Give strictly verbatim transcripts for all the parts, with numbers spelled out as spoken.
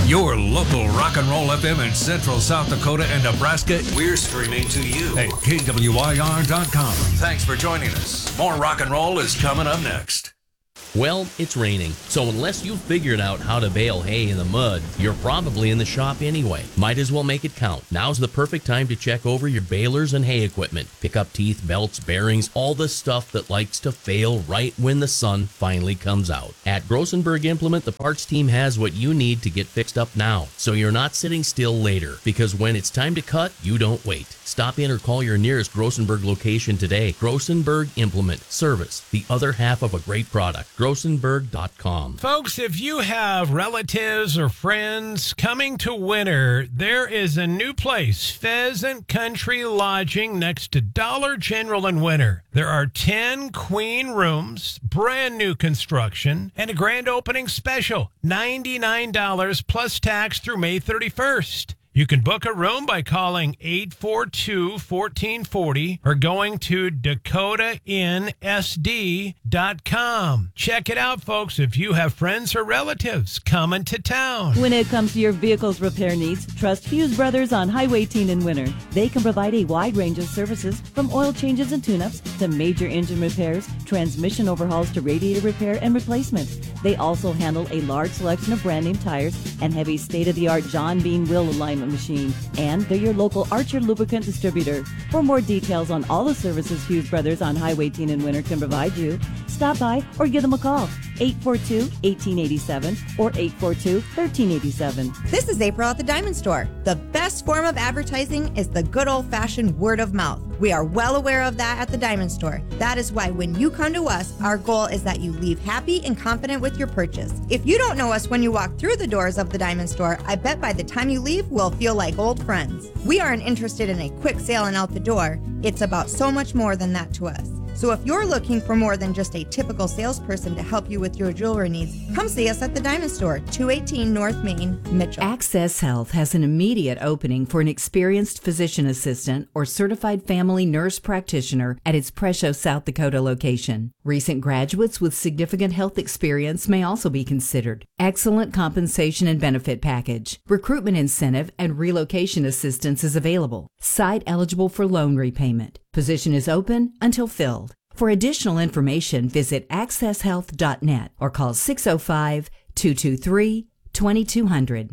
Your local rock and roll F M in Central South Dakota and Nebraska. We're streaming to you at K W I R dot com. Thanks for joining us. More rock and roll is coming up next. Well, it's raining, so unless you've figured out how to bale hay in the mud, you're probably in the shop anyway. Might as well make it count. Now's the perfect time to check over your balers and hay equipment. Pick up teeth, belts, bearings, all the stuff that likes to fail right when the sun finally comes out. At Grossenberg Implement, the parts team has what you need to get fixed up now, so you're not sitting still later. Because when it's time to cut, you don't wait. Stop in or call your nearest Grossenberg location today. Grossenberg Implement. Service, the other half of a great product. Grossenberg dot com. Folks, if you have relatives or friends coming to winter, there is a new place, Pheasant Country Lodging, next to Dollar General in Winter. There are ten queen rooms, brand new construction, and a grand opening special, ninety-nine dollars plus tax through May thirty-first. You can book a room by calling eight four two, one four four zero or going to dakota inn s d dot com. Check it out, folks, if you have friends or relatives coming to town. When it comes to your vehicle's repair needs, trust Hughes Brothers on Highway eighteen in Winter. They can provide a wide range of services from oil changes and tune-ups to major engine repairs, transmission overhauls to radiator repair and replacement. They also handle a large selection of brand name tires and have a state-of-the-art John Bean wheel alignment machine. And they're your local Archer lubricant distributor. For more details on all the services Hughes Brothers on Highway eighteen in Winter can provide you, stop by or give them a call. eight four two, one eight eight seven or eight four two, one three eight seven. This is April at the Diamond Store. The best form of advertising is the good old-fashioned word of mouth. We are well aware of that at the Diamond Store. That is why when you come to us, our goal is that you leave happy and confident with your purchase. If you don't know us when you walk through the doors of the Diamond Store, I bet by the time you leave, we'll feel like old friends. We aren't interested in a quick sale and out the door. It's about so much more than that to us. So if you're looking for more than just a typical salesperson to help you with your jewelry needs, come see us at the Diamond Store, two eighteen North Main, Mitchell. Access Health has an immediate opening for an experienced physician assistant or certified family nurse practitioner at its Presho, South Dakota location. Recent graduates with significant health experience may also be considered. Excellent compensation and benefit package. Recruitment incentive and relocation assistance is available. Site eligible for loan repayment. Position is open until filled. For additional information, visit access health dot net or call six oh five, two two three, two two zero zero.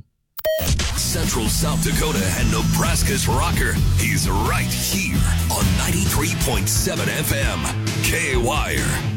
Central South Dakota and Nebraska's rocker. He's right here on ninety-three point seven F M. K-Wire.